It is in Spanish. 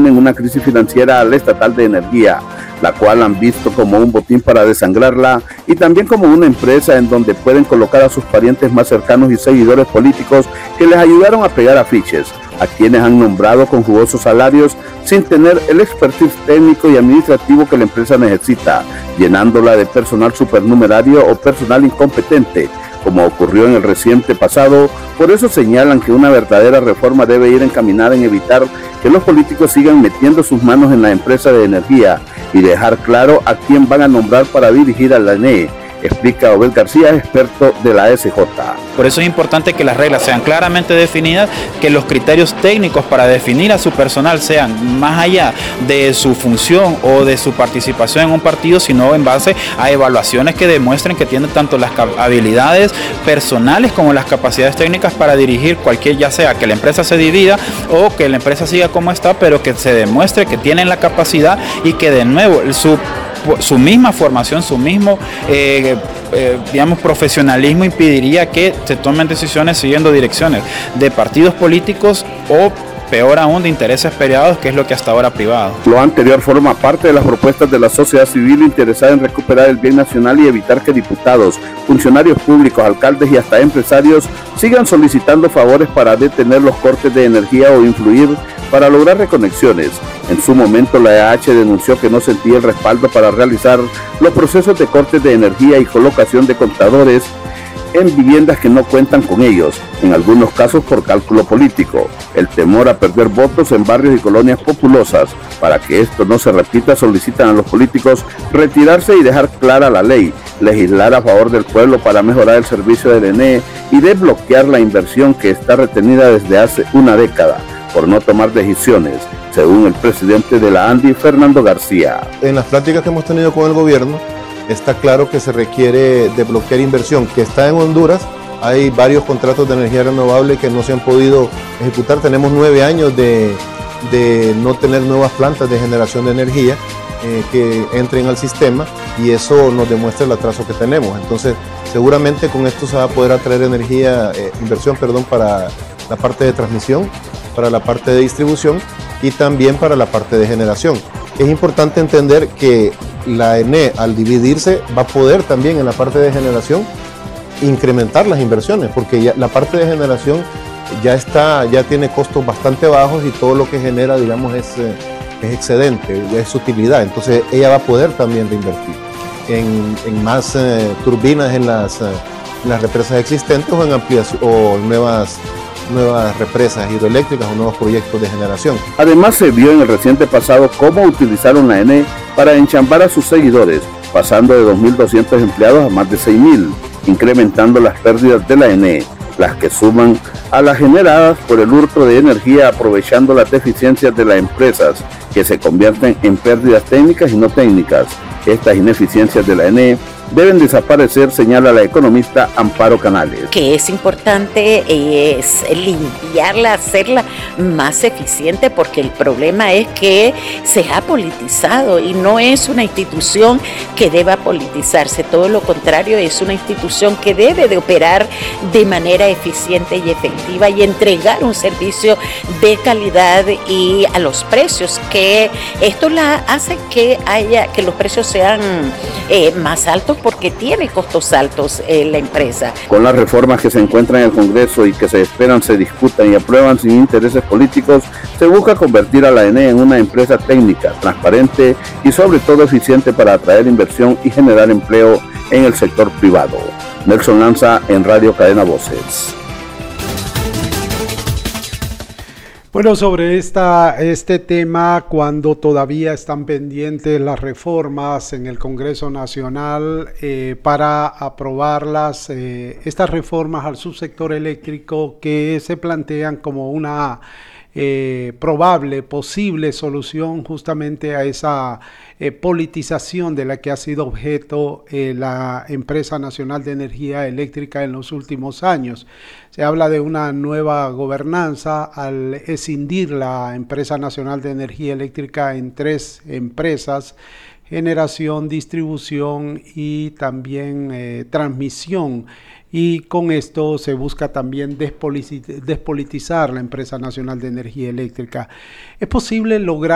tienen una crisis financiera a la estatal de energía, la cual han visto como un botín para desangrarla y también como una empresa en donde pueden colocar a sus parientes más cercanos y seguidores políticos que les ayudaron a pegar afiches, a quienes han nombrado con jugosos salarios sin tener el expertise técnico y administrativo que la empresa necesita, llenándola de personal supernumerario o personal incompetente, como ocurrió en el reciente pasado. Por eso señalan que una verdadera reforma debe ir encaminada en evitar que los políticos sigan metiendo sus manos en la empresa de energía y dejar claro a quién van a nombrar para dirigir a la ENE, explica Obed García, experto de la SJ. Por eso es importante que las reglas sean claramente definidas, que los criterios técnicos para definir a su personal sean más allá de su función o de su participación en un partido, sino en base a evaluaciones que demuestren que tienen tanto las habilidades personales como las capacidades técnicas para dirigir cualquier, ya sea que la empresa se divida o que la empresa siga como está, pero que se demuestre que tienen la capacidad y que de nuevo su misma formación, su mismo profesionalismo impediría que se tomen decisiones siguiendo direcciones de partidos políticos o peor aún de intereses privados, que es lo que hasta ahora privado. Lo anterior forma parte de las propuestas de la sociedad civil interesada en recuperar el bien nacional y evitar que diputados, funcionarios públicos, alcaldes y hasta empresarios sigan solicitando favores para detener los cortes de energía o influir para lograr reconexiones. En su momento la EAH denunció que no sentía el respaldo para realizar los procesos de cortes de energía y colocación de contadores en viviendas que no cuentan con ellos, en algunos casos por cálculo político. El temor a perder votos en barrios y colonias populosas. Para que esto no se repita, solicitan a los políticos retirarse y dejar clara la ley, legislar a favor del pueblo para mejorar el servicio del ENE y desbloquear la inversión que está retenida desde hace una década por no tomar decisiones, según el presidente de la ANDI, Fernando García. En las pláticas que hemos tenido con el gobierno, está claro que se requiere desbloquear inversión que está en Honduras. Hay varios contratos de energía renovable que no se han podido ejecutar. Tenemos 9 años de no tener nuevas plantas de generación de energía que entren al sistema, y eso nos demuestra el atraso que tenemos. Entonces, seguramente con esto se va a poder atraer inversión para la parte de transmisión, para la parte de distribución y también para la parte de generación. Es importante entender que la ENE, al dividirse, va a poder también en la parte de generación incrementar las inversiones, porque ya la parte de generación ya tiene costos bastante bajos y todo lo que genera, digamos, es excedente, es utilidad. Entonces ella va a poder también reinvertir en más turbinas en las represas existentes o en ampliación o nuevas represas hidroeléctricas o nuevos proyectos de generación. Además, se vio en el reciente pasado cómo utilizaron la ENE para enchambar a sus seguidores, pasando de 2.200 empleados a más de 6.000, incrementando las pérdidas de la ENE, las que suman a las generadas por el hurto de energía, aprovechando las deficiencias de las empresas, que se convierten en pérdidas técnicas y no técnicas. Estas ineficiencias de la ENE deben desaparecer, señala la economista Amparo Canales. Que es importante es limpiarla, hacerla más eficiente, porque el problema es que se ha politizado y no es una institución que deba politizarse, todo lo contrario, es una institución que debe de operar de manera eficiente y efectiva y entregar un servicio de calidad y a los precios, que esto la hace que los precios sean más altos, porque tiene costos altos la empresa. Con las reformas que se encuentran en el Congreso y que se esperan se discutan y aprueban sin intereses políticos, se busca convertir a la ENE en una empresa técnica, transparente y sobre todo eficiente para atraer inversión y generar empleo en el sector privado. Nelson Lanza, en Radio Cadena Voces. Bueno, sobre este tema, cuando todavía están pendientes las reformas en el Congreso Nacional para aprobarlas, estas reformas al subsector eléctrico que se plantean como una posible solución justamente a esa politización de la que ha sido objeto la Empresa Nacional de Energía Eléctrica en los últimos años. Se habla de una nueva gobernanza al escindir la Empresa Nacional de Energía Eléctrica en 3 empresas: generación, distribución y también transmisión. Y con esto se busca también despolitizar la Empresa Nacional de Energía Eléctrica. Es posible lograr